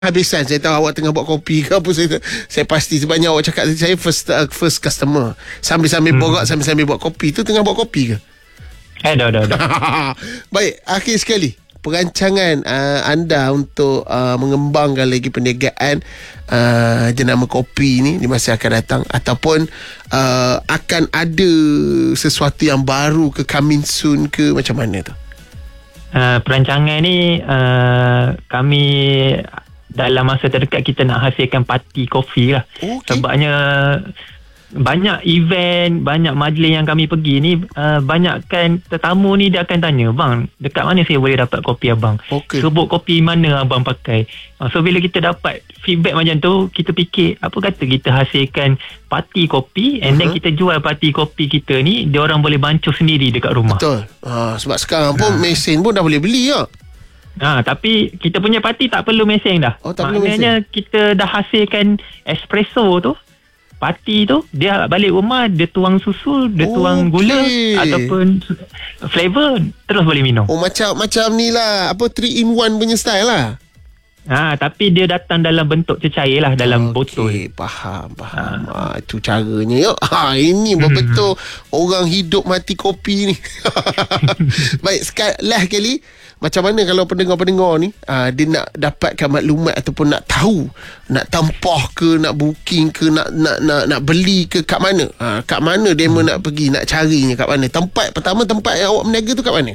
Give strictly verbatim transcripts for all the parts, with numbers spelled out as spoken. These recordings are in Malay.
habisan. Saya tahu awak tengah buat kopi ke apa, saya, saya pasti sebabnya awak cakap saya first uh, first customer. Sambil-sambil hmm. borak, sambil-sambil buat kopi. Tu tengah buat kopi ke? Eh dah dah dah. Baik, akhir sekali, perancangan uh, anda untuk uh, mengembangkan lagi perniagaan uh, jenama kopi ni di masa akan datang, ataupun uh, akan ada sesuatu yang baru ke, coming soon ke, macam mana tu? Uh, perancangan ni uh, kami dalam masa terdekat kita nak hasilkan parti kopi lah. Okay. Sebabnya banyak event, banyak majlis yang kami pergi ni, uh, banyak kan tetamu ni dia akan tanya, bang, dekat mana saya boleh dapat kopi abang? Okay. Sebut kopi mana abang pakai? Uh, so bila kita dapat feedback macam tu, kita fikir apa kata kita hasilkan parti kopi, and uh-huh. then kita jual parti kopi kita ni, dia orang boleh bancuh sendiri dekat rumah. Betul. Uh, sebab sekarang pun uh. mesin pun dah boleh beli ya. Ha, tapi kita punya parti tak perlu mesin dah. Oh, tak maknanya kita dah hasilkan espresso tu, parti tu, dia balik rumah, dia tuang susu, dia okay. tuang gula ataupun flavor, terus boleh minum. Oh, macam macam ni lah, apa three in one punya style lah. Ha, tapi dia datang dalam bentuk cecair lah, dalam okay, botol. Faham, faham. Ha. Ha, itu caranya. Ya. Ha, ini betul orang hidup mati kopi ni. Baik, sekali lah kali, macam mana kalau pendengar-pendengar ni uh, dia nak dapatkan maklumat ataupun nak tahu, nak tampah ke, nak booking ke, nak nak nak, nak beli ke, kat mana? Uh, kat mana demo hmm. nak pergi, nak carinya kat mana? Tempat pertama, tempat yang awak berniaga tu kat mana?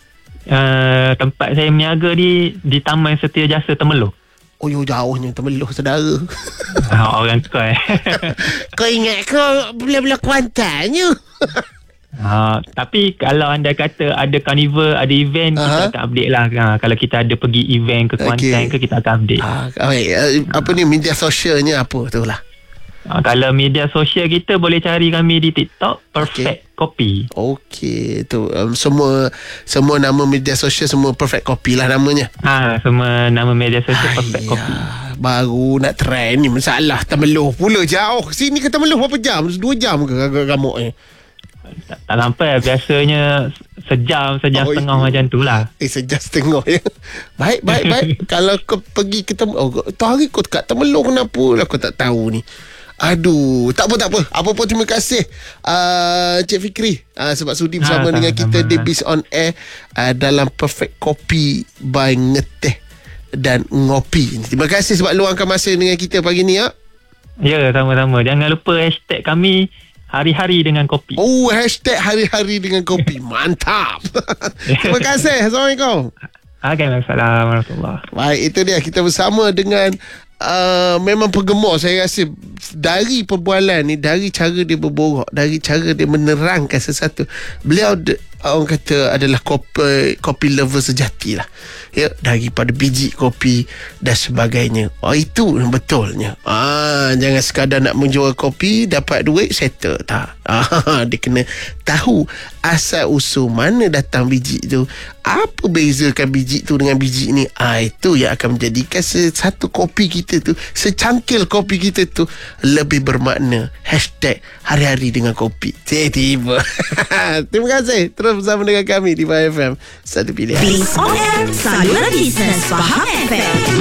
Uh, tempat saya berniaga di di Taman Setiajasa Temerloh. Oh, yo jauhnya Temerloh, saudara. Ha, orang kau eh. Kau ingat kau belah-belah Kuantannya? Ha, tapi kalau anda kata ada carnival, ada event, uh-huh. kita akan update lah. Ha, kalau kita ada pergi event ke Kuantan okay. ke, kita akan update. Ha, baik. Apa ni media sosialnya apa tu lah? Ha, kalau media sosial kita boleh cari kami di TikTok Perfect okay. Kopi. Okey, tu um, semua semua nama media sosial semua Perfect Kopi lah namanya. Ha, semua nama media sosial Ayah, Perfect Kopi. Baru nak trend ni masalah. Temerloh pula jauh. Sini ke Temerloh berapa jam? Dua jam ke gamuk ni? Tak, tak sampai. Biasanya sejam, sejam oh, setengah iya. macam tu lah. Eh, sejam setengah ya. Baik, baik, baik. Kalau kau pergi ke Temerloh, oh, tu hari kau kat Temerloh, kenapa lah kau tak tahu ni? Aduh, tak apa, tak apa. Apa pun terima kasih uh, Cik Fikri uh, sebab sudi bersama ha, dengan kita di Biz On Air uh, dalam Perfect Kopi by Ngeteh dan Ngopi. Terima kasih sebab luangkan masa dengan kita pagi ni ya. Ya, sama-sama. Jangan lupa hashtag kami Hari-hari dengan Kopi. Oh, hashtag Hari-hari dengan Kopi. Mantap. Terima kasih. Assalamualaikum. Waalaikumsalam warahmatullahi. Baik, itu dia kita bersama dengan Uh, memang penggemar saya rasa dari perbualan ni, dari cara dia berborak, dari cara dia menerangkan sesuatu. Beliau de, orang kata adalah kopi kopi lover sejati lah ya, daripada biji kopi dan sebagainya. Oh, itu betulnya. Ah, jangan sekadar nak menjual kopi dapat duit settle, tak. Ah, dia kena tahu asal usul mana datang biji tu, apa bezakan biji tu dengan biji ni. Ah, itu yang akan menjadikan satu kopi kita tu, secangkil kopi kita tu lebih bermakna. Hashtag Hari-hari dengan Kopi. Tiba-tiba. Terima kasih. Terus bersama dengan kami di Faham F M. Satu pilihan. Biz On Air, saluran bisnes Faham F M.